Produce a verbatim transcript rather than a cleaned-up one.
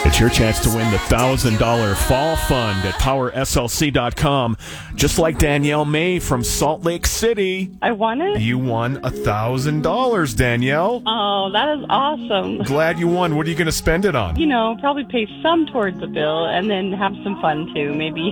It's your chance to win the one thousand dollars Fall Fund at power s l c dot com. Just like Danielle May from Salt Lake City. I won it? You won one thousand dollars, Danielle. Oh, that is awesome. Glad you won. What are you going to spend it on? You know, probably pay some towards the bill and then have some fun, too. Maybe